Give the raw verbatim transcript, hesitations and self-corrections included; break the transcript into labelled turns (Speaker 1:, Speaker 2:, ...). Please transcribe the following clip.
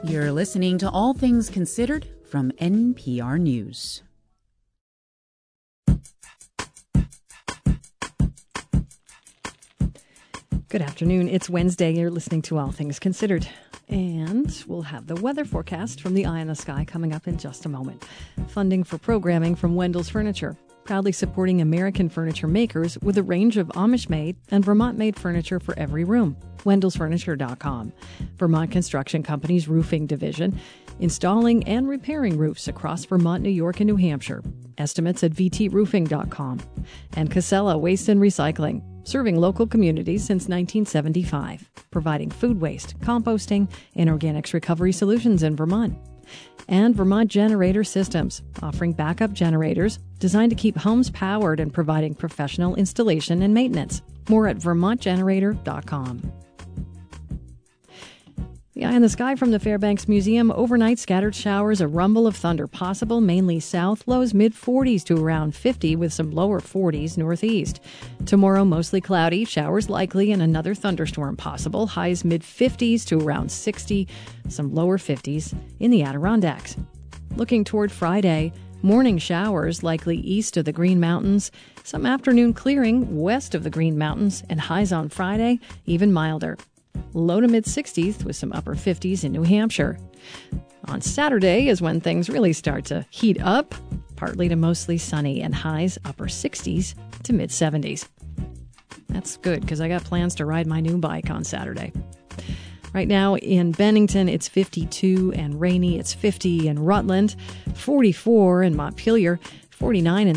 Speaker 1: You're listening to All Things Considered from N P R News.
Speaker 2: Good afternoon. It's Wednesday. You're listening to All Things Considered. And we'll have the weather forecast from the Eye in the Sky coming up in just a moment. Funding for programming from Wendell's Furniture, proudly supporting American furniture makers with a range of Amish-made and Vermont-made furniture for every room. Wendells Furniture dot com. Vermont Construction Company's roofing division, installing and repairing roofs across Vermont, New York, and New Hampshire. Estimates at V T roofing dot com. And Casella Waste and Recycling, serving local communities since nineteen seventy-five, providing food waste, composting, and organics recovery solutions in Vermont. And Vermont Generator Systems, offering backup generators designed to keep homes powered and providing professional installation and maintenance. More at Vermont Generator dot com. The Eye in the Sky from the Fairbanks Museum. Overnight scattered showers, a rumble of thunder possible, mainly south. Lows mid forties to around fifty with some lower forties northeast. Tomorrow mostly cloudy, showers likely and another thunderstorm possible. Highs mid fifties to around sixty, some lower fifties in the Adirondacks. Looking toward Friday, morning showers likely east of the Green Mountains. Some afternoon clearing west of the Green Mountains, and highs on Friday even milder. Low to mid-sixties with some upper fifties in New Hampshire. On Saturday is when things really start to heat up, partly to mostly sunny, and highs upper sixties to mid-seventies. That's good because I got plans to ride my new bike on Saturday. Right now in Bennington, it's fifty-two and rainy. It's fifty in Rutland, forty-four in Montpelier, forty-nine in